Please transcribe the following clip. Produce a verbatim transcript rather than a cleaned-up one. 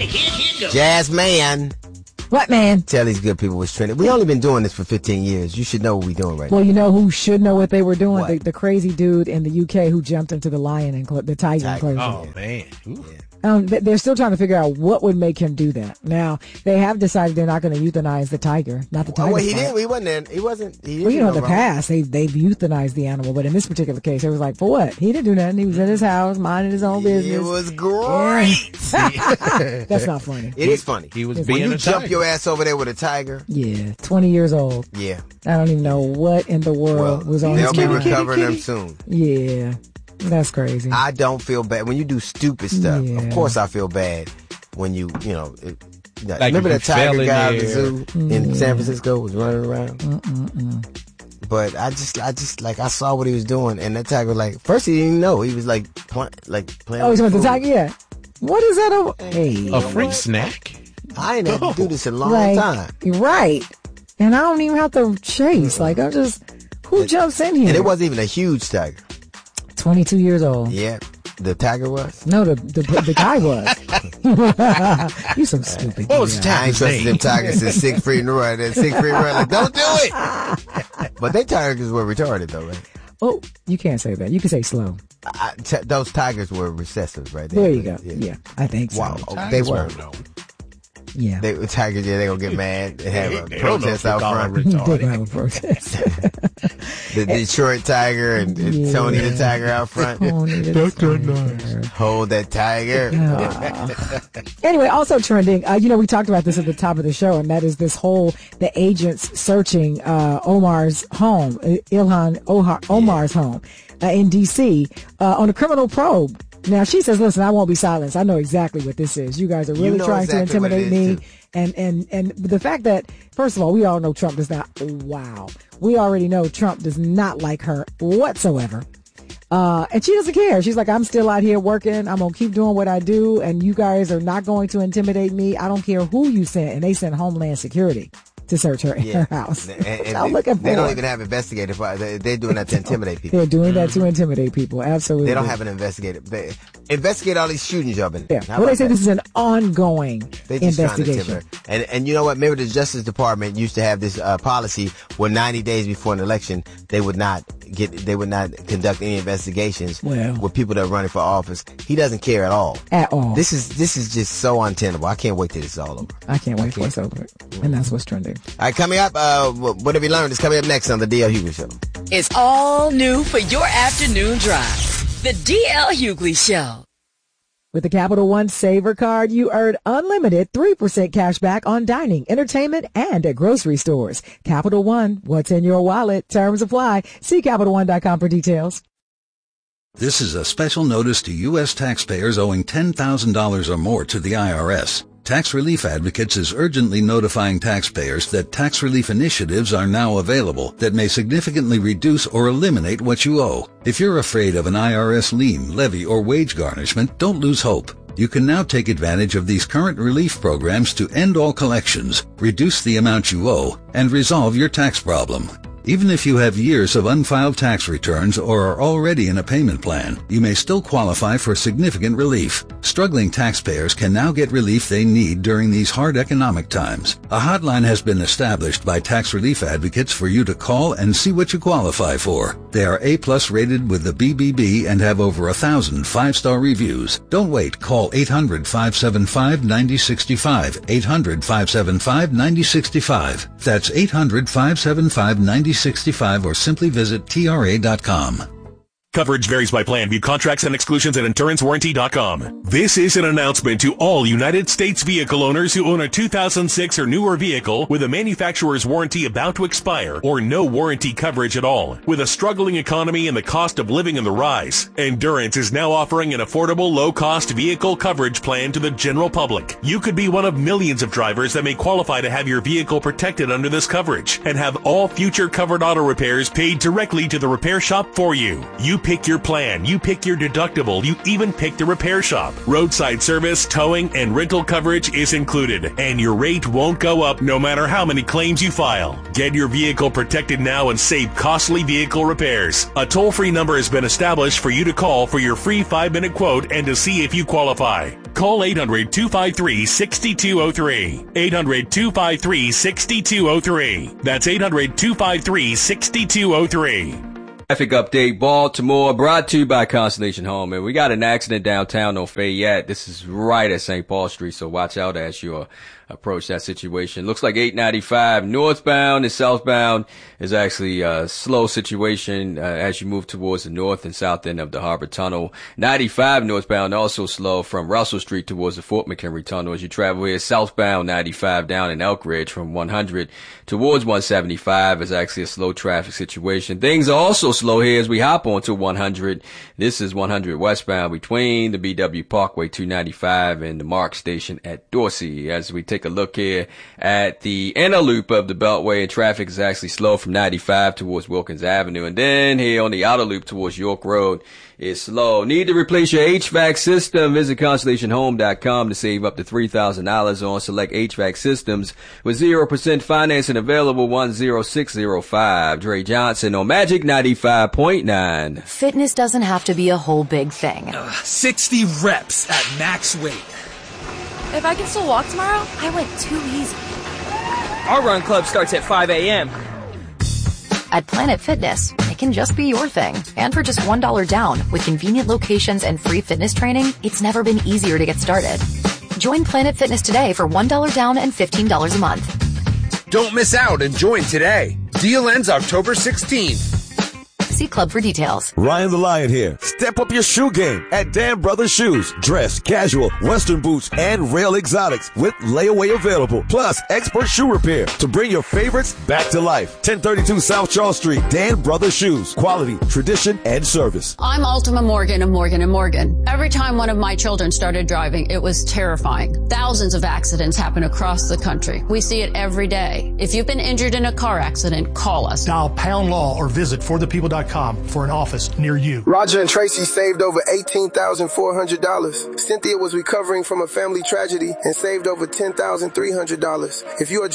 here, here goes. Jazz Man. What, man? Tell these good people what's trending. We only been doing this for fifteen years. You should know what we're doing right well, now. Well, you know who should know what they were doing? The, What? the crazy dude in the U K who jumped into the lion and the tiger Tiger. enclosure. Oh, man. Yeah. Um, th- they're still trying to figure out what would make him do that. Now, they have decided they're not going to euthanize the tiger, not the tiger. Oh, well, he part. didn't. He wasn't. In, he wasn't. He didn't Well, you know, in do the no wrong. past, they've, they've euthanized the animal, but in this particular case, it was like, for what? He didn't do nothing. He was in his house, minding his own business. It was great. That's not funny. It is funny. He was When being When you a jump tiger. your ass over there with a tiger, Yeah, twenty years old. yeah. I don't even know what in the world Well, was on they'll his be mind. recovering them soon. Yeah, that's crazy. I don't feel bad when you do stupid stuff. Yeah. Of course, I feel bad when you, you know. It, Like remember if that you fell tiger in guy at the there. zoo in San Francisco was running around? Mm-mm-mm. But I just, I just like I saw what he was doing, and that tiger like first he didn't even know he was like pl- like playing. Oh, he's with with the food. tiger? Yeah. What is that? Over? Hey, A free snack? I ain't had to do this in a long like, time, right. And I don't even have to chase. Like, I'm just, who jumps in here? and it wasn't even a huge tiger. twenty-two years old. Yeah, the tiger was. No, the the, the guy was. You so stupid. What was the I ain't tiger's trusted them name? tigers since Siegfried and Roy. That Siegfried and Roy like, don't do it. But they tigers were retarded though, right? Oh, you can't say that. You can say slow. I, t- those tigers were recessive, right? There you go. Yeah, I think so. Wow. Tigers They were. won't know. Yeah. They were tigers. Yeah, they gonna get mad and have They- a they don't know protest if they out call front. them They're retarded. gonna have a protest. The Detroit tiger and, and Yeah. Tony the tiger out front. Tony the tiger. Hold that tiger. Ah. Anyway, also trending, uh, you know, we talked about this at the top of the show, and that is this whole, the agents searching uh, Omar's home, uh, Ilhan Ohar, Omar's home uh, in D C uh, on a criminal probe. Now, she says, listen, I won't be silenced. I know exactly what this is. You guys are really You know trying exactly to what it intimidate is, me. too. And, and, and the fact that, first of all, we all know Trump does not, wow. We already know Trump does not like her whatsoever. Uh, and she doesn't care. She's like, I'm still out here working. I'm going to keep doing what I do. And you guys are not going to intimidate me. I don't care who you sent. And they sent Homeland Security to search her in Yeah. her house. And, and I'm they, looking for they don't it. even have investigative. They, they're doing that to intimidate people. They're doing that to intimidate people. Absolutely. They don't have an investigative. They investigate all these shootings y'all been. Yeah. How Well, they about say that? this is an ongoing They just trying to investigation. intimidate. And and you know what? Remember the Justice Department used to have this uh, policy where ninety days before an election they would not get they would not conduct any investigations Well. with people that are running for office. He doesn't care at all. At all. This is this is just so untenable. I can't wait till this is all over. I can't wait for it's over. And that's what's trending. All right, coming up, uh, wh- what have you learned is coming up next on the D L Hughley Show. It's all new for your afternoon drive. The D L Hughley Show. With the Capital One Saver Card, you earn unlimited three percent cash back on dining, entertainment, and at grocery stores. Capital One, what's in your wallet? Terms apply. See Capital One dot com for details. This is a special notice to U S taxpayers owing ten thousand dollars or more to the I R S. Tax Relief Advocates is urgently notifying taxpayers that tax relief initiatives are now available that may significantly reduce or eliminate what you owe. If you're afraid of an I R S lien, levy, or wage garnishment, don't lose hope. You can now take advantage of these current relief programs to end all collections, reduce the amount you owe, and resolve your tax problem. Even if you have years of unfiled tax returns or are already in a payment plan, you may still qualify for significant relief. Struggling taxpayers can now get relief they need during these hard economic times. A hotline has been established by Tax Relief Advocates for you to call and see what you qualify for. They are A-plus rated with the B B B and have over a thousand five-star reviews. Don't wait. Call eight hundred, five seven five, nine zero six five. eight hundred, five seven five, nine zero six five. That's eight hundred, five seven five, nine zero six five or simply visit T R A dot com. Coverage varies by plan. View contracts and exclusions at endurance warranty dot com. This is an announcement to all United States vehicle owners who own a two thousand six or newer vehicle with a manufacturer's warranty about to expire or no warranty coverage at all. With a struggling economy and the cost of living on the rise, Endurance is now offering an affordable, low-cost vehicle coverage plan to the general public. You could be one of millions of drivers that may qualify to have your vehicle protected under this coverage and have all future covered auto repairs paid directly to the repair shop for you. You pick your plan. You pick your deductible. You even pick the repair shop. Roadside service, towing, and rental coverage is included, and your rate won't go up no matter how many claims you file. Get your vehicle protected now and save costly vehicle repairs. A toll-free number has been established for you to call for your free five-minute quote and to see if you qualify. Call eight hundred, two five three, six two zero three. eight hundred, two five three, six two zero three. That's eight hundred, two five three, six two zero three. Traffic update, Baltimore, brought to you by Constellation Home. And we got an accident downtown on Fayette. This is right at Saint Paul Street, so watch out as you uh, approach that situation. Looks like eight ninety-five northbound and southbound is actually a slow situation uh, as you move towards the north and south end of the Harbor Tunnel. ninety-five northbound also slow from Russell Street towards the Fort McHenry Tunnel as you travel here. Southbound ninety-five down in Elk Ridge from one hundred towards one seventy-five is actually a slow traffic situation. Things are also slow here as we hop onto one hundred. This is one hundred westbound between the B W Parkway two ninety-five and the Mark Station at Dorsey. As we take a look here at the inner loop of the Beltway, and traffic is actually slow from ninety-five towards Wilkins Avenue. And then here on the outer loop towards York Road is slow. Need to replace your H V A C system? Visit Constellation Home dot com to save up to three thousand dollars on select H V A C systems with zero percent financing available. One zero six zero five. Dre Johnson on Magic ninety-five point nine. Fitness doesn't have to be a whole big thing. Uh, sixty reps at max weight. If I can still walk tomorrow, I went too easy. Our run club starts at five a.m. At Planet Fitness, it can just be your thing. And for just one dollar down, with convenient locations and free fitness training, it's never been easier to get started. Join Planet Fitness today for one dollar down and fifteen dollars a month. Don't miss out and join today. Deal ends October sixteenth. See club for details. Ryan the Lion here. Step up your shoe game at Dan Brothers Shoes. Dress, casual, western boots, and rail exotics with layaway available. Plus, expert shoe repair to bring your favorites back to life. ten thirty-two South Charles Street. Dan Brothers Shoes. Quality, tradition, and service. I'm Ultima Morgan of Morgan and Morgan. Every time one of my children started driving, it was terrifying. Thousands of accidents happen across the country. We see it every day. If you've been injured in a car accident, call us. Dial Pound Law or visit for the people dot com for an office near you. Roger and Tracy saved over eighteen thousand four hundred dollars. Cynthia was recovering from a family tragedy and saved over ten thousand three hundred dollars. If you are